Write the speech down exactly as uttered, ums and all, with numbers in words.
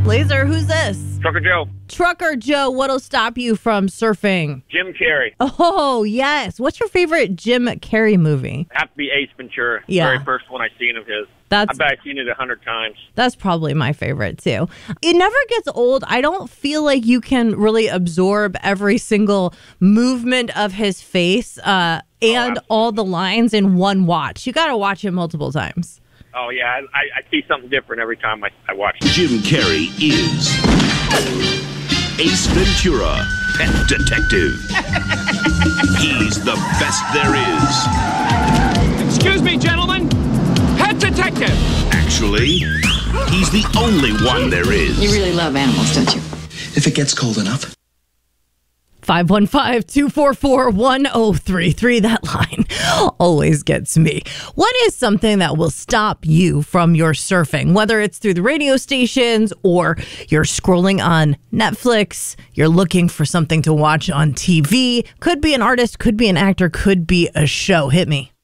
Laser, who's this? Trucker Joe. Trucker Joe, what'll stop you from surfing? Jim Carrey. Oh, yes. What's your favorite Jim Carrey movie? Have to be Ace Ventura. Yeah. Very first one I seen of his. That's, I bet I've seen it a hundred times. That's probably my favorite, too. It never gets old. I don't feel like you can really absorb every single movement of his face uh, and oh, all the lines in one watch. You got to watch it multiple times. Oh, yeah. I, I see something different every time I, I watch it. Jim Carrey is Ace Ventura, Pet Detective. He's the best there is. Excuse me, gentlemen. Pet Detective. Actually, he's the only one there is. You really love animals, don't you? If it gets cold enough. five one five, two four four, one oh three three. That line always gets me. What is something that will stop you from your surfing? Whether it's through the radio stations or you're scrolling on Netflix, you're looking for something to watch on T V. Could be an artist, could be an actor, could be a show. Hit me.